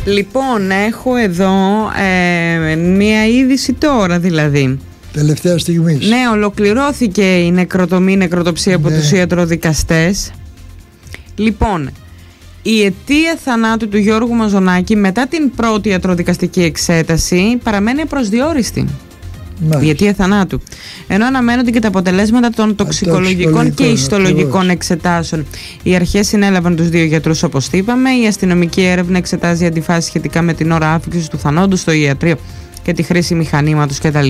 Λοιπόν, έχω εδώ μία είδηση τώρα δηλαδή. Τελευταία στιγμή. Ναι, ολοκληρώθηκε η νεκροτοψία από τους ιατροδικαστές. Λοιπόν, η αιτία θανάτου του Γιώργου Μαζονάκη μετά την πρώτη ιατροδικαστική εξέταση παραμένει προσδιορίστη. Η αιτία θανάτου. Ενώ αναμένονται και τα αποτελέσματα των τοξικολογικών και ιστολογικών εξετάσεων. Οι αρχές συνέλαβαν τους δύο γιατρούς, όπως είπαμε. Η αστυνομική έρευνα εξετάζει αντιφάσεις σχετικά με την ώρα άφηξης του θανόντου στο ιατρείο και τη χρήση μηχανήματος κτλ.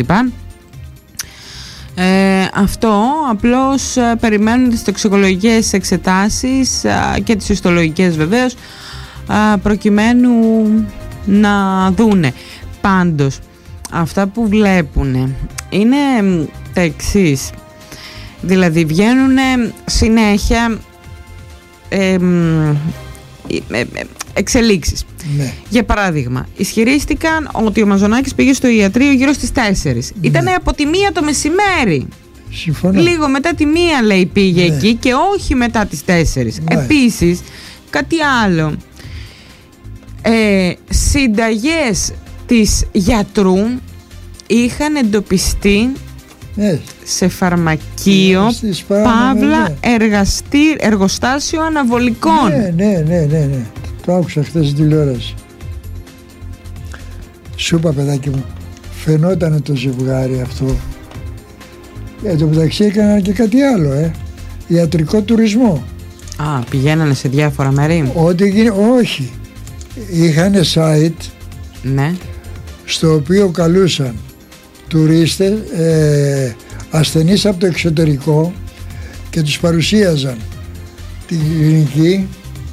Αυτό απλώς περιμένουν τις τοξικολογικές εξετάσεις και τις ιστολογικές βεβαίως, προκειμένου να δούνε. Πάντως αυτά που βλέπουν είναι τα εξής. Δηλαδή βγαίνουν συνέχεια εξελίξεις. Ναι. Για παράδειγμα, ισχυρίστηκαν ότι ο Μαζονάκης πήγε στο ιατρείο γύρω στις 4. Ήτανε από τη 1 το μεσημέρι. Συμφωνώ. Λίγο μετά τη 1 λέει πήγε εκεί και όχι μετά τις 4. Επίσης, κάτι άλλο. Συνταγές της γιατρού είχαν εντοπιστεί σε φαρμακείο, παύλα εργοστάσιο αναβολικών. Ναι. Το άκουσα χθες στην τηλεόραση. Σου είπα, παιδάκι μου, φαινόταν το ζευγάρι αυτό. Εν τω μεταξύ έκαναν και κάτι άλλο, ιατρικό τουρισμό. Πηγαίνανε σε διάφορα μέρη. Όχι. Είχαν site, ναι, στο οποίο καλούσαν τουρίστες, ασθενείς από το εξωτερικό και τους παρουσίαζαν την κλινική,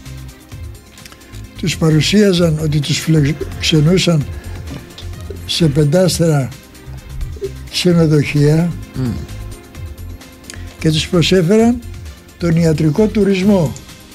τους παρουσίαζαν ότι τους φιλοξενούσαν σε 5 ξενοδοχεία και τους προσέφεραν τον ιατρικό τουρισμό.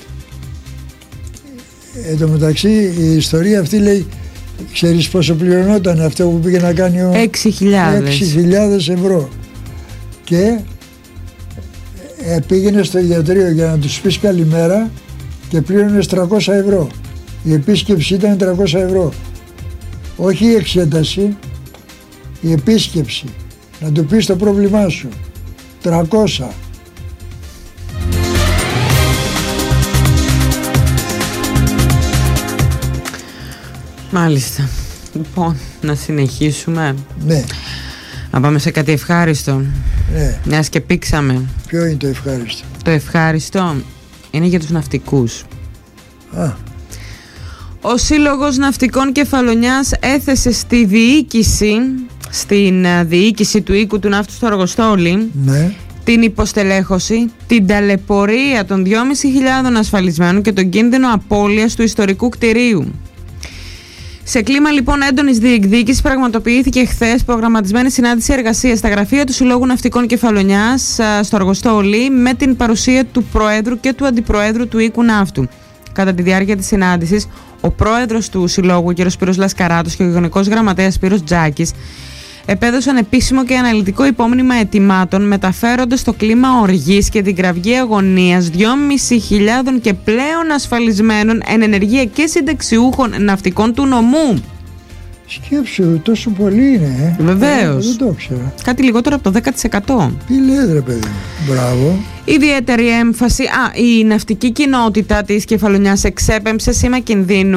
Εν τω μεταξύ η ιστορία αυτή λέει, ξέρεις πόσο πληρωνόταν αυτό που πήγε να κάνει 6.000 ευρώ και πήγαινε στο ιατρείο για να τους πεις καλημέρα και πλήρωνες 300 ευρώ. Η επίσκεψη ήταν 300 ευρώ. Όχι η εξέταση, η επίσκεψη. Να του πεις το πρόβλημά σου. 300. Μάλιστα. Λοιπόν, να συνεχίσουμε. Ναι. Να πάμε σε κάτι ευχάριστο. Ναι. Μιας και πήξαμε. Ποιο είναι το ευχάριστο? Το ευχάριστο είναι για τους ναυτικούς. Ο Σύλλογος Ναυτικών Κεφαλονιάς έθεσε στην διοίκηση του οίκου του ναύτου στο Αργοστόλι, την υποστελέχωση, την ταλαιπωρία των 2.500 ασφαλισμένων και τον κίνδυνο απώλειας του ιστορικού κτηρίου. Σε κλίμα λοιπόν έντονης διεκδίκησης πραγματοποιήθηκε χθες προγραμματισμένη συνάντηση εργασίας στα γραφεία του Συλλόγου Ναυτικών Κεφαλονιάς στο Αργοστόλι με την παρουσία του Προέδρου και του Αντιπροέδρου του οίκου ναύτου. Κατά τη διάρκεια της συνάντησης, ο πρόεδρος του Συλλόγου, κ. Σπύρος Λασκαράτος, και ο Γενικός Γραμματέας Σπύρος Τζάκης επέδωσαν επίσημο και αναλυτικό υπόμνημα αιτημάτων, μεταφέροντας στο κλίμα οργής και την κραυγή αγωνίας 2.500 και πλέον ασφαλισμένων εν ενεργεία και συνταξιούχων ναυτικών του νομού. Σκέψου, τόσο πολύ είναι, Βεβαίως. Δεν το ήξερα. Κάτι λιγότερο από το 10%. Τι λέτε, ρε παιδί μου. Μπράβο. Ιδιαίτερη έμφαση. Η ναυτική κοινότητα της Κεφαλονιάς εξέπεμψε σήμα κινδύνου